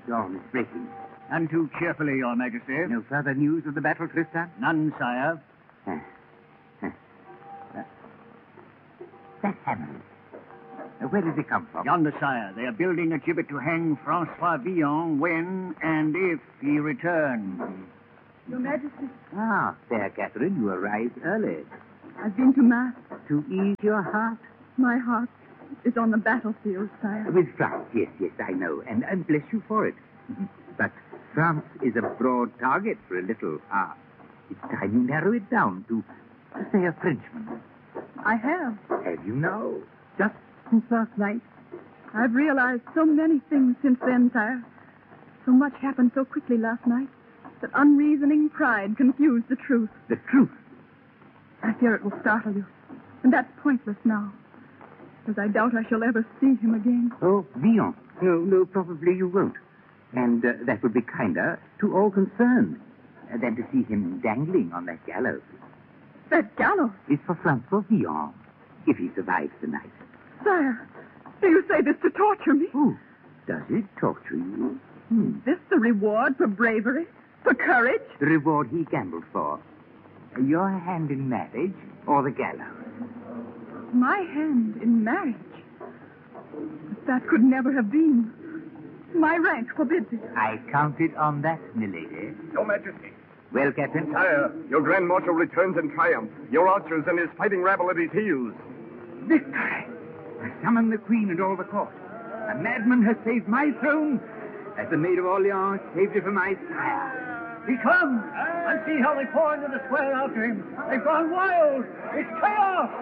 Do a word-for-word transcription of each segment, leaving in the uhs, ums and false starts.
dawn is breaking. None too cheerfully, Your Majesty. No further news of the battle, Tristan? None, sire. Uh, uh, uh, that hammer. Uh, where does it come from? Yonder, sire. They are building a gibbet to hang Francois Villon when and if he returns. Your Majesty. Ah, fair Catherine, you arrived early. I've been to Mass. To ease your heart? My heart is on the battlefield, sire. With France, yes, yes, I know. And, and bless you for it. But France is a broad target for a little heart. It's time you narrow it down to, to say, a Frenchman. I have. Have you now? Just since last night? I've realized so many things since then, sire. So much happened so quickly last night that unreasoning pride confused the truth. The truth? I fear it will startle you. And that's pointless now, because I doubt I shall ever see him again. Oh, Villon. No, no, probably you won't. And uh, that would be kinder to all concerned uh, than to see him dangling on that gallows. That gallows? It's for Francois Villon, if he survives the night. Sire, do you say this to torture me? Oh, does it torture you? Hmm. Is this the reward for bravery? For courage? The reward he gambled for. Your hand in marriage or the gallows? My hand in marriage? But that could never have been. My rank forbids it. I counted on that, milady. Your Majesty. Well, Captain? Sire, your Grand Marshal returns in triumph. Your archers and his fighting rabble at his heels. Victory! I summon the Queen and all the court. A madman has saved my throne, as the Maid of Orleans saved it for my sire. He comes! And see how they pour into the square after him. They've gone wild! It's chaos!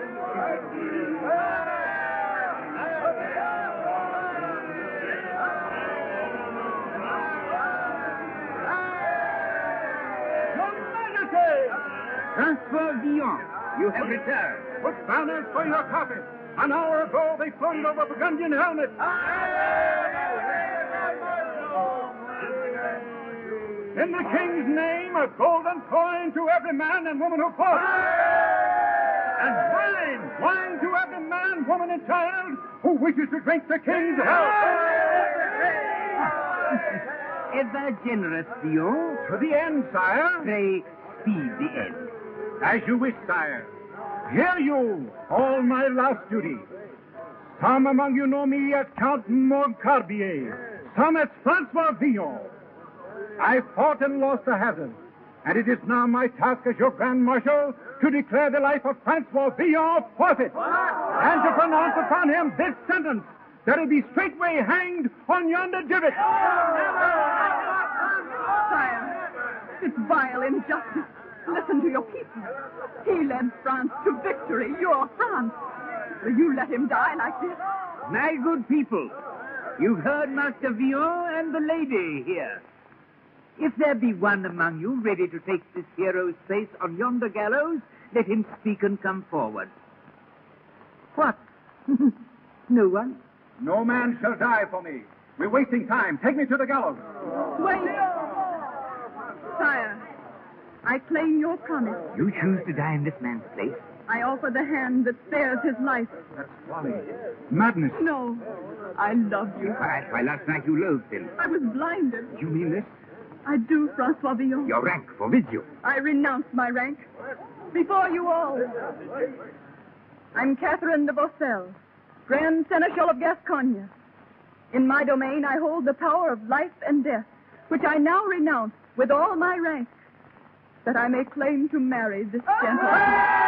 Francois Villon, you have returned. Put banners for your coffin. An hour ago, they floated over Burgundian helmets. In the king's name, a golden coin to every man and woman who fought. And wine, wine to every man, woman, and child who wishes to drink the king's health. Ever generous, Villon. To the end, sire. Pray, speed the end. As you wish, sire. Hear you, all my last duty. Some among you know me as Count Montcarbier, some as Francois Villon. I fought and lost a hazard, and it is now my task as your Grand Marshal to declare the life of Francois Villon forfeit, and to pronounce upon him this sentence, that he be straightway hanged on yonder gibbet. Sire, it's vile injustice. Listen to your people. He led France to victory, your France. Will you let him die like this? My good people, you've heard Master Villon and the lady here. If there be one among you ready to take this hero's place on yonder gallows, let him speak and come forward. What? No one? No man shall die for me. We're wasting time. Take me to the gallows. Wait. Sire, I claim your promise. You choose to die in this man's place? I offer the hand that spares his life. That's folly. Madness. No, I love you. Why, why, last night you loathed him. I was blinded. You mean this? I do, Francois Villon. Your rank forbids you. I renounce my rank. Before you all. I'm Catherine de Vaucelles, Grand Seneschal of Gascogne. In my domain, I hold the power of life and death, which I now renounce with all my rank, that I may claim to marry this gentleman.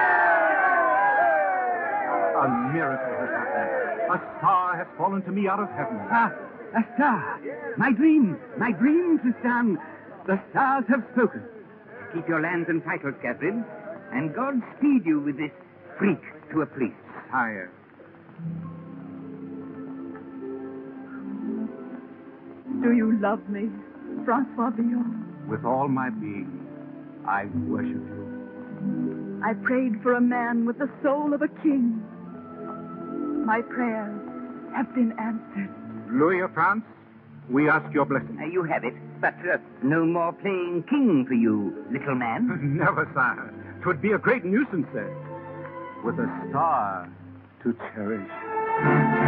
A miracle has happened. A star has fallen to me out of heaven. Ah, a star. My dream. My dream, Tristan. The stars have spoken. Keep your lands and titles, Catherine, and God speed you with this freak to a priest. Sire. Do you love me, Francois Villon? With all my being, I worship you. I prayed for a man with the soul of a king. My prayers have been answered. Louis of France, we ask your blessing. Uh, you have it, but uh, no more playing king for you, little man. Never, sire. 'Twould be a great nuisance, then. With a star to cherish.